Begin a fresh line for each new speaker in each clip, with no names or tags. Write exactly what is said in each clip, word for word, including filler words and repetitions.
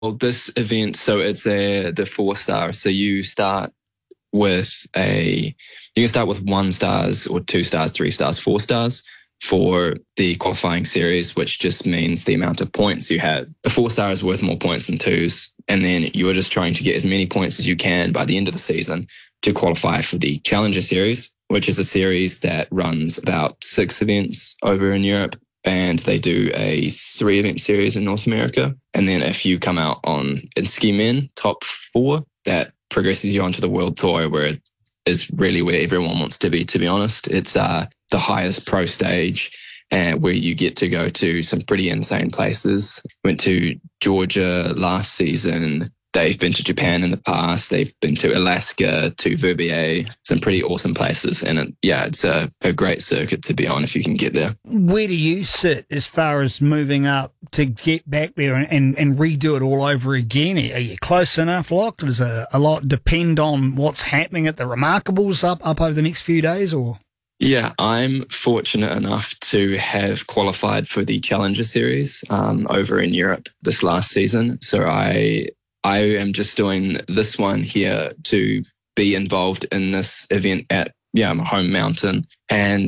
Well, this event, so it's a the four star. So you start with a, you can start with one stars or two stars, three stars, four stars for the qualifying series, which just means the amount of points you have. A four star is worth more points than twos. And then you are just trying to get as many points as you can by the end of the season to qualify for the Challenger Series, which is a series that runs about six events over in Europe. And they do a three event series in North America. And then if you come out on in ski men top four, that progresses you onto the world tour, where it is really where everyone wants to be, to be honest. It's uh, the highest pro stage, and where you get to go to some pretty insane places. Went to Georgia last season. They've been to Japan in the past. They've been to Alaska, to Verbier, some pretty awesome places. And it, yeah, it's a, a great circuit to be on if you can get there.
Where do you sit as far as moving up to get back there and, and, and redo it all over again? Are you close enough, Locke? Does a, a lot depend on what's happening at the Remarkables up, up over the next few days, or...?
Yeah, I'm fortunate enough to have qualified for the Challenger Series um, over in Europe this last season. So I I am just doing this one here to be involved in this event at yeah my home mountain and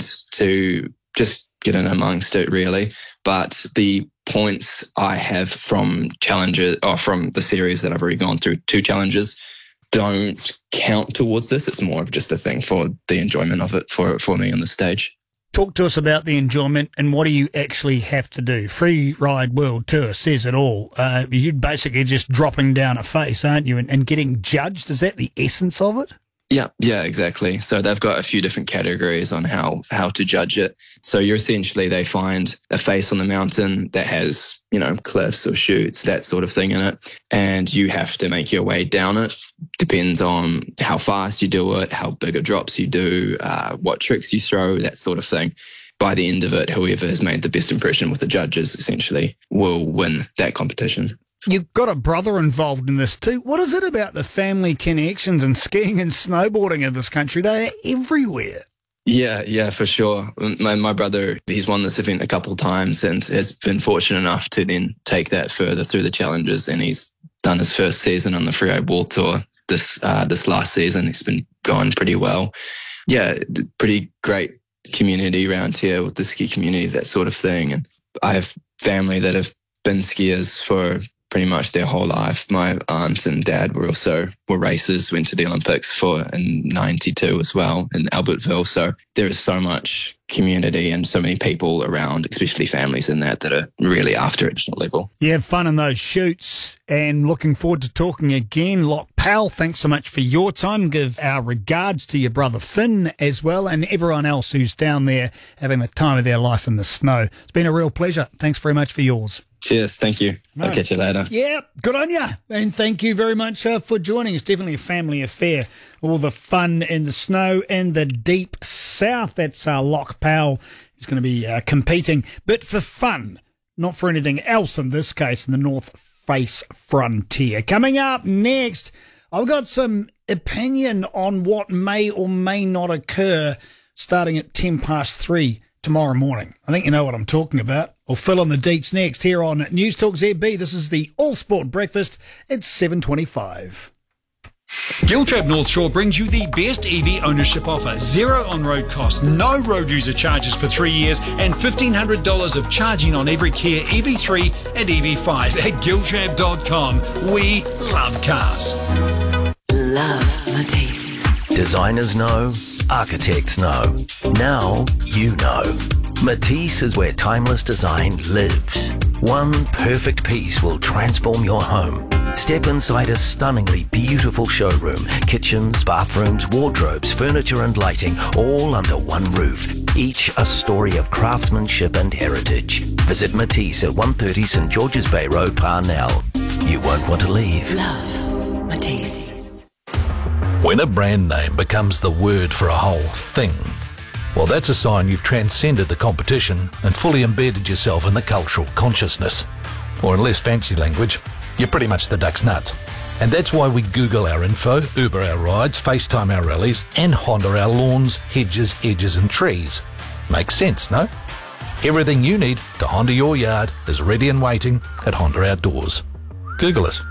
to just get in amongst it, really. But the points I have from Challenger or from the series that I've already gone through, two challenges, don't count towards this. It's more of just a thing for the enjoyment of it for for me on the stage.
Talk to us about the enjoyment and what do you actually have to do? Free Ride World Tour says it all. Uh, you're basically just dropping down a face, aren't you, and, and getting judged? Is that the essence of it?
Yeah, yeah, exactly. So they've got a few different categories on how, how to judge it. So you're essentially, they find a face on the mountain that has, you know, cliffs or chutes, that sort of thing in it. And you have to make your way down it. Depends on how fast you do it, how big of drops you do, uh, what tricks you throw, that sort of thing. By the end of it, whoever has made the best impression with the judges essentially will win that competition.
You've got a brother involved in this too. What is it about the family connections and skiing and snowboarding in this country? They're everywhere.
Yeah, yeah, for sure. My my brother, he's won this event a couple of times and has been fortunate enough to then take that further through the challenges. And he's done his first season on the Freeride World Tour this uh, this last season. It's been going pretty well. Yeah, pretty great community around here with the ski community, that sort of thing. And I have family that have been skiers for pretty much their whole life. My aunt and dad were also were racers, went to the Olympics for in ninety-two as well in Albertville. So there is so much community and so many people around, especially families in that, that are really after it at level.
You have fun in those shoots and looking forward to talking again. Locke Powell, thanks so much for your time. Give our regards to your brother Finn as well and everyone else who's down there having the time of their life in the snow. It's been a real pleasure. Thanks very much for yours.
Cheers. Thank you. No. I'll catch you later.
Yeah, good on you. And thank you very much uh, for joining. It's definitely a family affair. All the fun in the snow and the deep south. That's uh, Locke Powell, who's going to be uh, competing, but for fun, not for anything else in this case, in the North Face Frontier. Coming up next, I've got some opinion on what may or may not occur starting at ten past three tomorrow morning. I think you know what I'm talking about. We'll fill in the deets next here on News Talk Z B. This is the All Sport Breakfast. It's seven twenty-five.
Giltrap North Shore brings you the best E V ownership offer. Zero on-road costs, no road user charges for three years, and fifteen hundred dollars of charging on every Kia E V three and E V five at giltrap dot com. We love cars.
Love Matisse.
Designers know, architects know. Now you know. Matisse is where timeless design lives. One perfect piece will transform your home. Step inside a stunningly beautiful showroom. Kitchens, bathrooms, wardrobes, furniture and lighting, all under one roof. Each a story of craftsmanship and heritage. Visit Matisse at one thirty St George's Bay Road, Parnell. You won't want to leave.
Love Matisse.
When a brand name becomes the word for a whole thing, well, that's a sign you've transcended the competition and fully embedded yourself in the cultural consciousness. Or in less fancy language, you're pretty much the duck's nuts. And that's why we Google our info, Uber our rides, FaceTime our rallies, and Honda our lawns, hedges, edges and trees. Makes sense, no? Everything you need to Honda your yard is ready and waiting at Honda Outdoors. Google us.